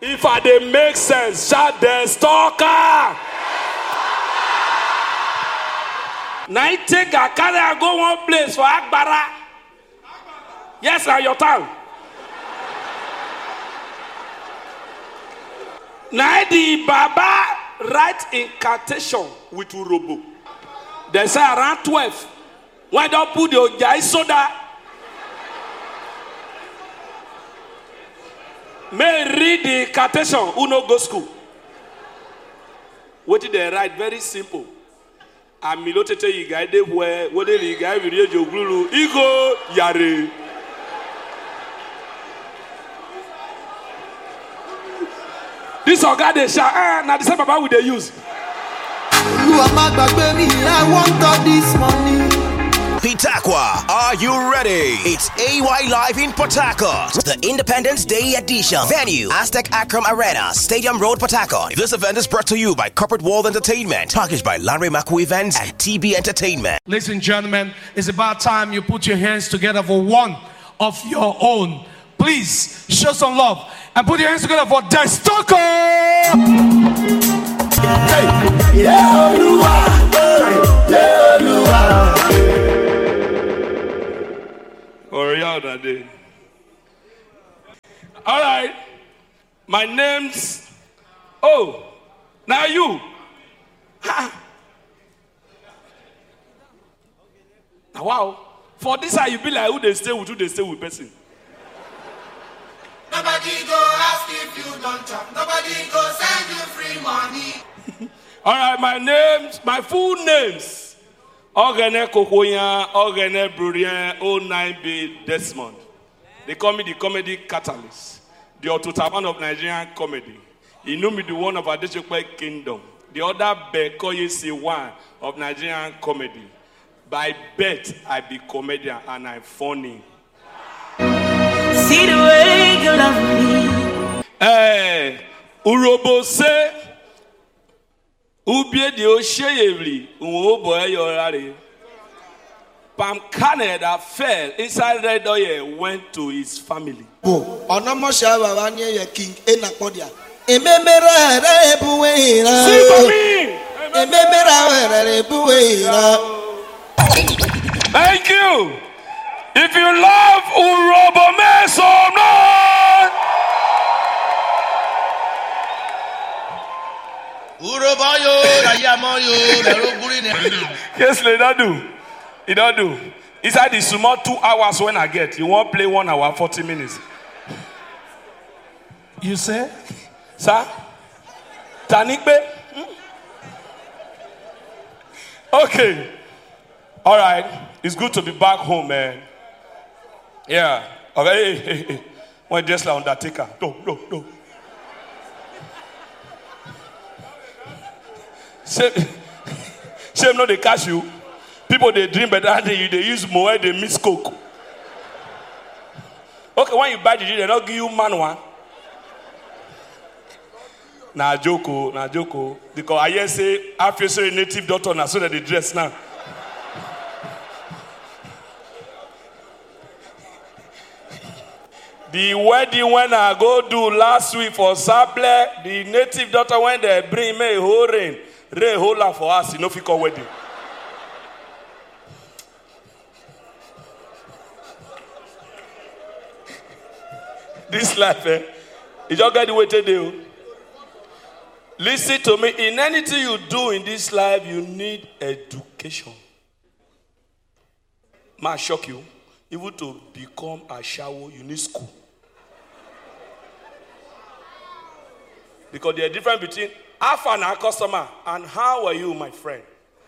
If I dey make sense, shout the stalker. Now I take a carry and go one place for Agbara. Yes, now your tongue. Now the Baba write incantation with Urobo. They say around 12. Why don't put your Ojai soda? May read the incantation. Who no go school? What did they write? Very simple. Amilotete yigaide where what did the guy video jogulu ego yare. This organ they shout, now the same Baba will they use. You are my baby, I want all this money. Pitakwa, are you ready? It's AY Live in Port Harcourt, the Independence Day edition. Venue, Aztec Akram Arena, Stadium Road, Port Harcourt. This event is brought to you by Corporate World Entertainment, packaged by Larry Maku Events and TB Entertainment. Ladies and gentlemen, it's about time you put your hands together for one of your own. Please show some love and put your hands together for The Stalker. All right, my name's. Oh, now you. Ha. Wow, for this how you be like who they stay with person. Nobody go ask if you don't chop. Nobody go send you free money. All right, my full names. Ogene Kokoya, Ogene Brurien, 09B Desmond. They call me the comedy catalyst, the Ototaman of Nigerian comedy. He knew me the one of Adeshokwe Kingdom. The other Bekoye C1 of Nigerian comedy. By birth, I be comedian and I'm funny. See the way you love me. Hey, Urobo say, Ubie di Osheyevli, Uwobo Yorari. Pam Kane that fell inside Red Oye went to his family. Oh, Onomosha Babanye ye king Enakodia. Ememera rebuera. Sing for me. Ememera rebuera. Thank you. If you love Urobo, make some noise. Urobayo, Ayamoyo, Naroguri. Yes, they don't do. He don't do. Inside the small 2 hours when I get, you won't play 1 hour, 40 minutes. You say? Sir? Tanikbe? Okay. All right. It's good to be back home, man. Yeah. Okay. Hey. When just like Undertaker. No. Shame no they catch you. People they dream better than you. They use more. They miss coke. Okay, when you buy the drink, they don't give you manual. Nah joko. Because I hear say after say native doctor now so that they dress now. The wedding when I go do last week for Sable, the native daughter when they bring me a whole rain hold for us, you know if you call wedding. This life, you just got the way to do. Listen to me. In anything you do in this life, you need education. Might shock you. Even to become a shawo, you need school. Because there's a difference between how far a customer and how are you, my friend.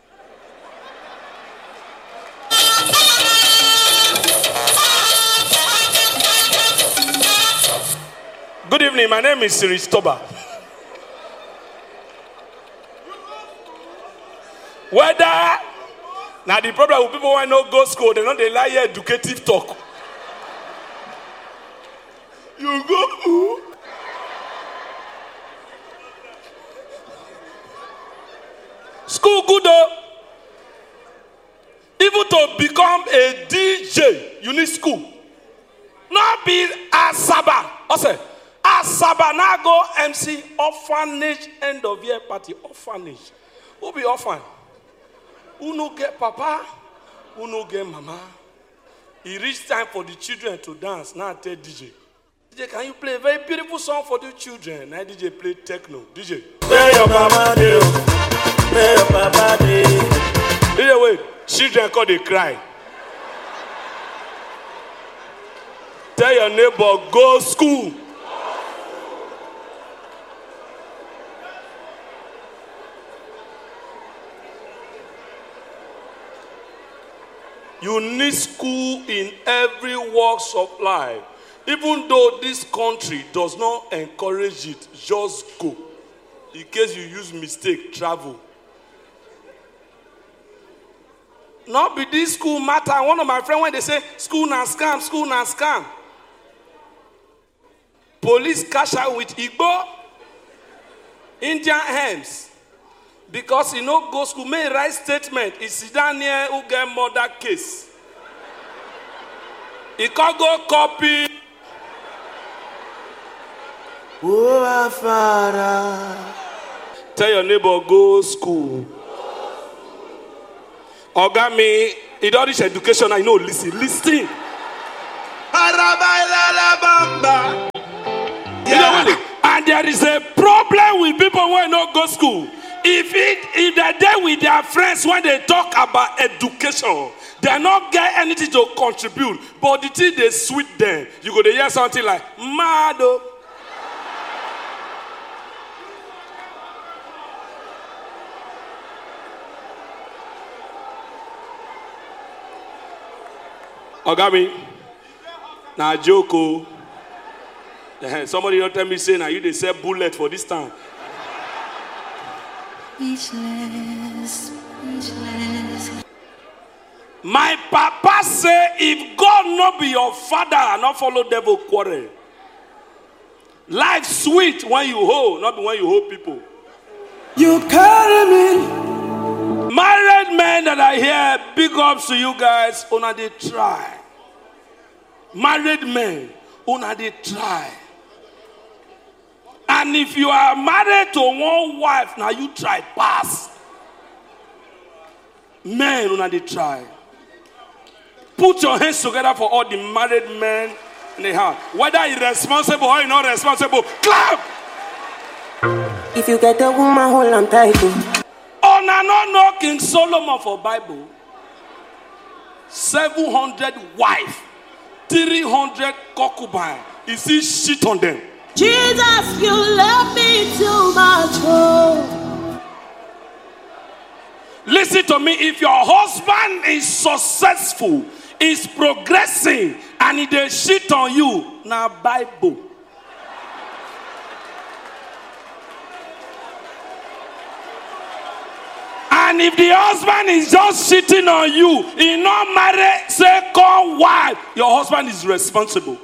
Good evening, my name is Siri Stoba. Whether now the problem with people want to go school, they don't like educative talk. You go. School good though. Even to become a DJ, you need school. Not be a Saba. I say, a Asaba now go MC orphanage end of year party. Orphanage. Who be orphan? Who no get papa? Who no get mama? It reached time for the children to dance. Now I tell DJ, can you play a very beautiful song for the children? Now DJ play techno. DJ. Play your mama deal. Play your papa deal. DJ wait. Children call they cry. Tell your neighbor, go school. You need school in every walks of life. Even though this country does not encourage it, just go. In case you use mistake, travel. Not be this school matter. One of my friends, when they say school na scam, school na scam. Police cash out with Igbo, Indian hymns. Because he no go school, may write statement. He sit down here who get murder case. He can't go copy. Oh, Father. Tell your neighbor, go school. Ogami, he don't reach education, I know, listen. Yeah. And there is a problem with people who don't go school. If they're there with their friends when they talk about education, they not get anything to contribute. But the thing they sweet them, you go to hear something like, Mado. Ogami, now Joko. Somebody don't tell me say now you they sell bullet for this time. Speechless. My papa say if God not be your father and not follow devil quarrel. Life sweet when you hold, not when you hold people. You carry me. Married men that are here, big ups to you guys. Una they try. Married men, una they try. And if you are married to one wife, now you try pass. Men, una they try. Put your hands together for all the married men in the house. Whether irresponsible or you're not responsible, clap! If you get a woman, hold on tight. Oh, no, King Solomon for Bible. 700 wife, 300 concubine. Is he shit on them? Jesus, you love me too much. Oh. Listen to me. If your husband is successful, is progressing, and if they shit on you, now Bible. And if the husband is just shitting on you, he not married second wife, your husband is responsible.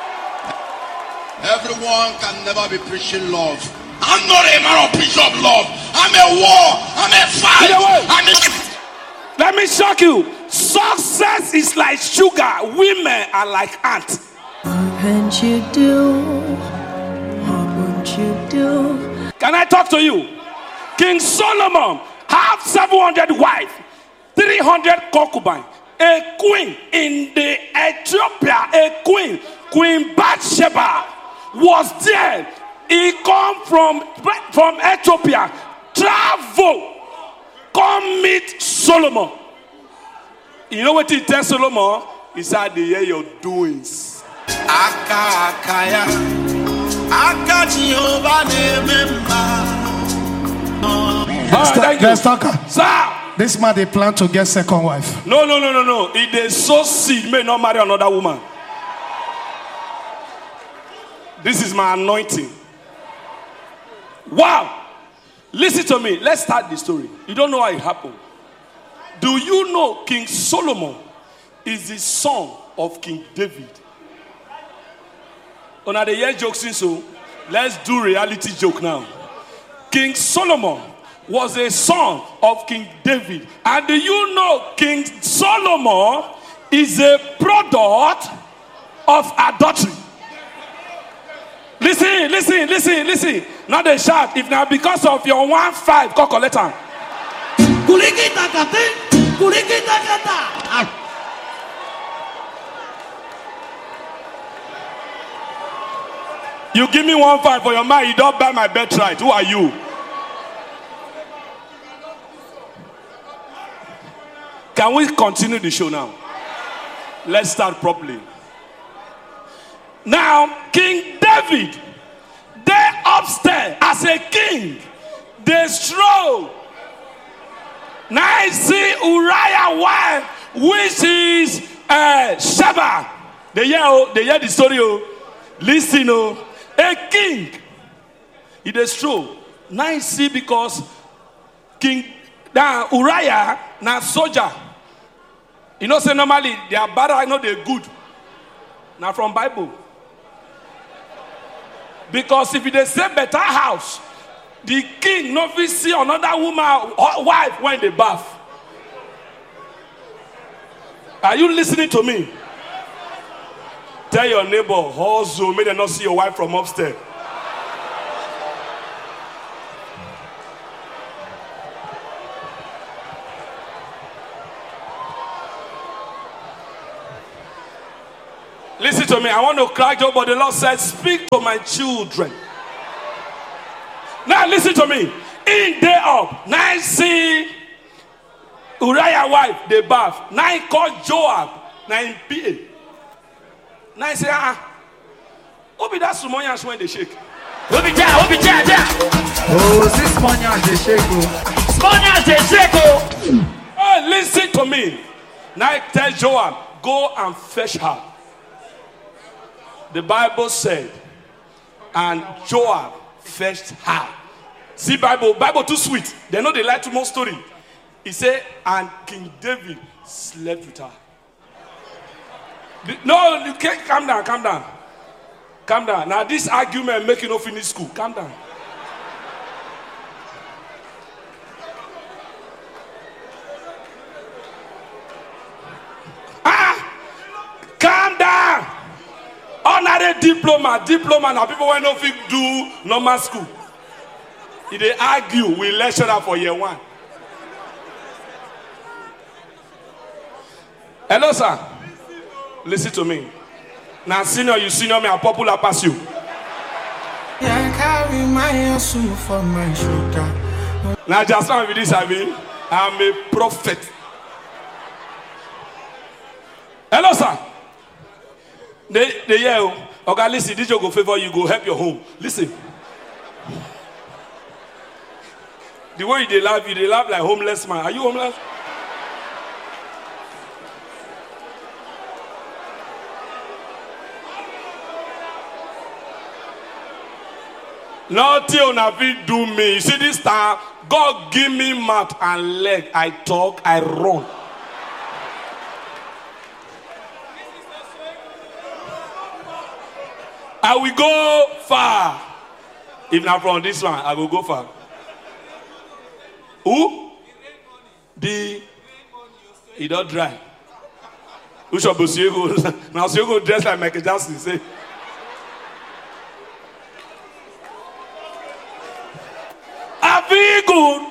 Everyone can never be preaching love. I'm not a man of preach of love. I'm a war. I'm a fight. Let me shock you. Success is like sugar. Women are like ants. What can't you do? What won't you do? Can I talk to you? King Solomon have 700 wives, 300 concubines. A queen in the Ethiopia, Queen Bathsheba was there. He come from Ethiopia, travel, come meet Solomon. You know what he tells Solomon? He said, they hear your doings. Let's talk. Sir. This man, they plan to get second wife. No. If they sow seed, may not marry another woman. This is my anointing. Wow. Listen to me. Let's start the story. You don't know how it happened. Do you know King Solomon is the son of King David? On the year jokes, so let's do reality joke now. King Solomon was a son of King David. And do you know King Solomon is a product of adultery? Listen. Listen. Now they shout. If now because of your 1-5, go collect am. You give me 1-5 for your mind, you don't buy my birthright. Who are you? Can we continue the show now? Let's start properly. Now, King David, they upstairs as a king, they stroll. Now I see Uriah wife, which is Sheba. They hear the story. Listen, a king, he is true. Now I see because King Uriah now soldier. You know, say normally they are bad, I know they're good. Now from Bible. Because if they say better house, the king no fit see another woman or wife when they bath. Are you listening to me? Tell your neighbor, hustle, may they not see your wife from upstairs. Listen to me. I want to cry out, but the Lord said, speak to my children. Now listen to me. In day up, now I see Uriah wife, they bath. Now I call Joab, now in PA. Now I say, who be that Sumonians when they shake? Who be that? Oh, this Sumonians they shake. Sumonians they shake. Oh, listen to me. Now I tell Joab, go and fetch her. The Bible said, and Joab fetched her. See, Bible too sweet. They know they like too much story. He said, and King David slept with her. No, you can't. Calm down. Now this argument make you not finish school. Calm down. Calm down. Honorary diploma now people when no fit do normal school. If they argue, we lecture her for year 1. Hello, sir. Listen to me. Now, senior, you senior me, I'm popular pass you. Yeah, carry my hustle for my shoulder. Now, just now with this, I'm a prophet. Hello, sir. They yell, okay, listen, this go favor you, go help your home. Listen. The way they laugh, you, they laugh like homeless man. Are you homeless? Nothing on fit do me. You see this time, God give me mouth and leg. I talk, I run. I will go far. If not from this one, I will go far. Who? He don't dry. Who shall be Siego? Now Siego dressed like Michael Jackson. Say. I feel good.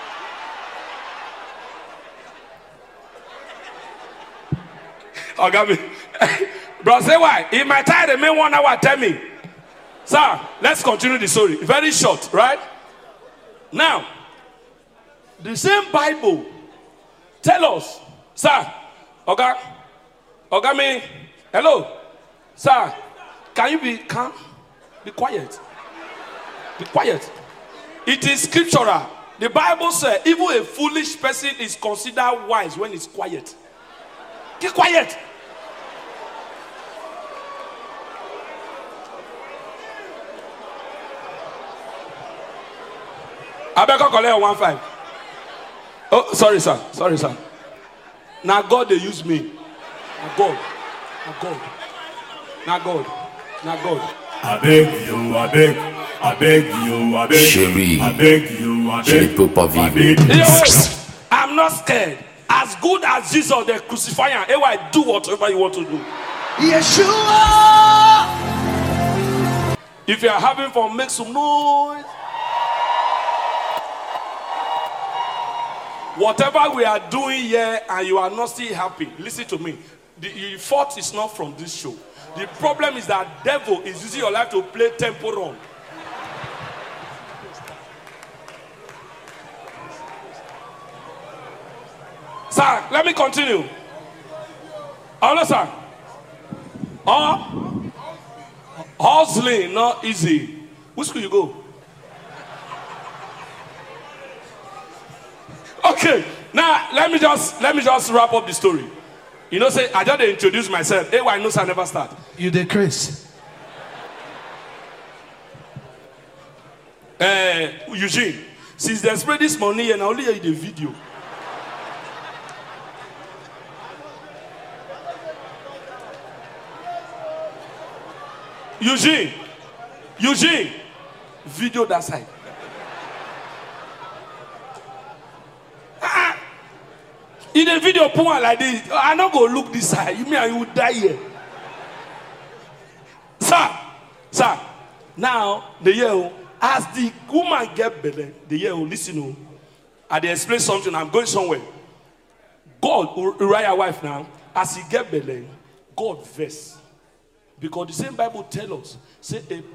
Oh, got me. Bro, say why? In my time, the main 1 hour, tell me. Sir, let's continue the story. Very short, right? Now, the same Bible tell us, sir, okay, me, hello, sir, can you be calm? Be quiet. Be quiet. It is scriptural. The Bible says, even a foolish person is considered wise when he's quiet. Keep quiet. I better collect 1-5. Oh, sorry, sir. Now God, they use me. Now God. I beg you. Chérie, I beg you. je ne peux pas vivre. I'm not scared. As good as Jesus, they crucify him. Do whatever you want to do. Yeshua. If you are having fun, make some noise. Whatever we are doing here and you are not still happy, listen to me. The fault is not from this show. The problem is that devil is using your life to play tempo wrong. Sir, let me continue. Hello, sir. Hustling, not easy. Which school you go? Okay, now let me just wrap up the story. You know, say I just introduce myself. Hey, why no sir never start? You decrease. Eugene, since they spread this money and I only hear the video. Eugene, video that side. In the video, put one like this. I not go look this side. You mean I will die here? Sir. Now the year as the woman get belly, the year listen. I dey explain something. I'm going somewhere. God, Uriah wife now, as he get belly, God vex. Because the same Bible tell us, say a